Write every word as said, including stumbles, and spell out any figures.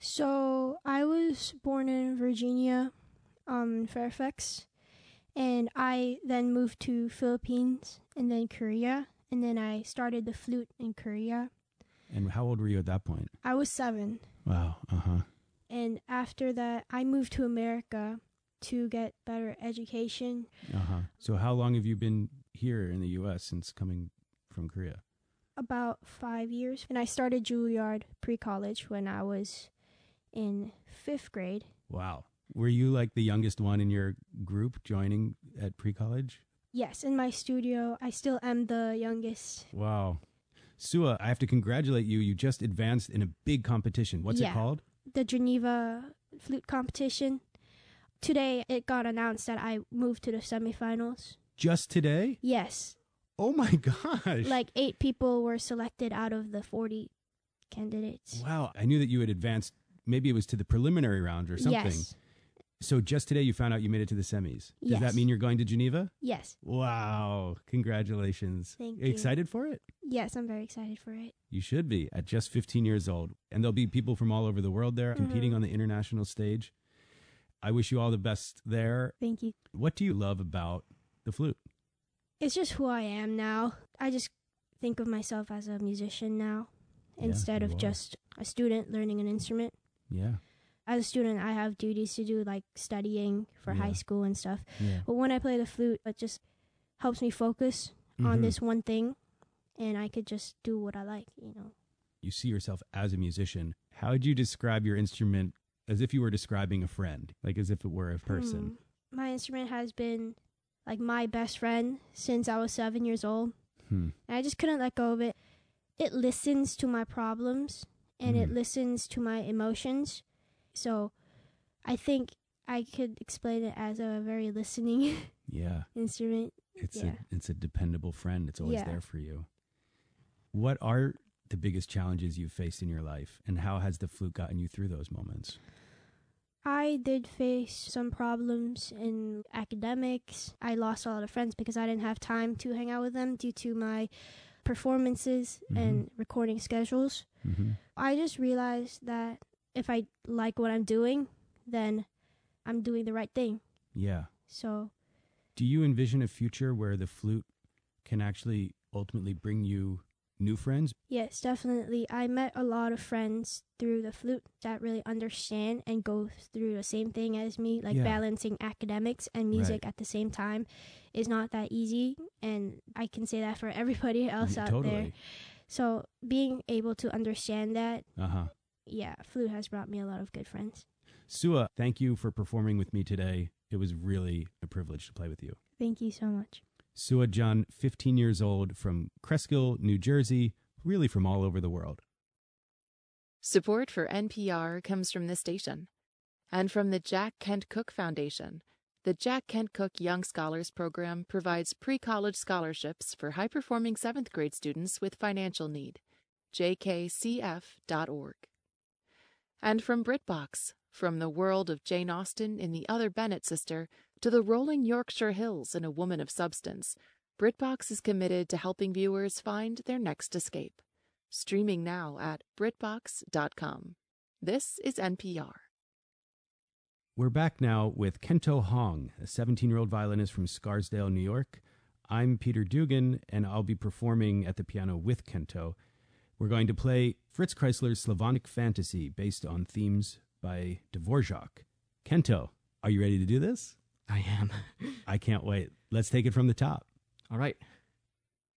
So I was born in Virginia, um, Fairfax, and I then moved to Philippines and then Korea, and then I started the flute in Korea. And how old were you at that point? I was seven. Wow. Uh-huh. And after that, I moved to America to get better education. Uh-huh. So how long have you been here in the U S since coming from Korea? About five years. And I started Juilliard pre-college when I was in fifth grade. Wow. Were you like the youngest one in your group joining at pre-college? Yes, in my studio, I still am the youngest. Wow. Sua, I have to congratulate you. You just advanced in a big competition. What's Yeah. it called? The Geneva Flute Competition. Today, it got announced that I moved to the semifinals. Just today? Yes. Oh my gosh. Like eight people were selected out of the forty candidates. Wow. I knew that you had advanced. Maybe it was to the preliminary round or something. Yes. So just today you found out you made it to the semis. Does Yes. that mean you're going to Geneva? Yes. Wow. Congratulations. Thank you you. Excited for it? Yes, I'm very excited for it. You should be at just fifteen years old. And there'll be people from all over the world there competing Mhm. on the international stage. I wish you all the best there. Thank you. What do you love about the flute? It's just who I am now. I just think of myself as a musician now Yeah, instead you of are. just a student learning an instrument. Yeah. As a student, I have duties to do, like studying for Yeah. high school and stuff. Yeah. But when I play the flute, it just helps me focus on Mhm. this one thing, and I could just do what I like, you know. You see yourself as a musician. How would you describe your instrument as if you were describing a friend, like as if it were a person? Hmm. My instrument has been like my best friend since I was seven years old. Hmm. And I just couldn't let go of it. It listens to my problems and it Mm. listens to my emotions. So I think I could explain it as a very listening Yeah. instrument. It's Yeah. a it's a dependable friend. It's always Yeah. there for you. What are the biggest challenges you've faced in your life, and how has the flute gotten you through those moments? I did face some problems in academics. I lost a lot of friends because I didn't have time to hang out with them due to my performances Mhm. and recording schedules. Mm-hmm. I just realized that if I like what I'm doing, then I'm doing the right thing. Yeah. So, Do you envision a future where the flute can actually ultimately bring you new friends? yes, definitely. I met a lot of friends through the flute that really understand and go through the same thing as me, like Yeah. balancing academics and music at the same time is not that easy. And I can say that for everybody else Mm, out totally. there. So, being able to understand that, Uh-huh. yeah, flute has brought me a lot of good friends. Sua, thank you for performing with me today. It was really a privilege to play with you. Thank you so much. Sua Jun, fifteen years old, from Cresskill, New Jersey, really from all over the world. Support for N P R comes from this station and from the Jack Kent Cook Foundation. The Jack Kent Cook Young Scholars Program provides pre-college scholarships for high-performing seventh grade students with financial need. j k c f dot org. And from BritBox, from the world of Jane Austen in The Other Bennet Sister to the rolling Yorkshire Hills in A Woman of Substance, BritBox is committed to helping viewers find their next escape. Streaming now at britbox dot com. This is N P R. We're back now with Kento Hong, a seventeen-year-old violinist from Scarsdale, New York. I'm Peter Dugan, and I'll be performing at the piano with Kento. We're going to play Fritz Kreisler's Slavonic Fantasy, based on themes by Dvorak. Kento, are you ready to do this? I am. I can't wait. Let's take it from the top. All right.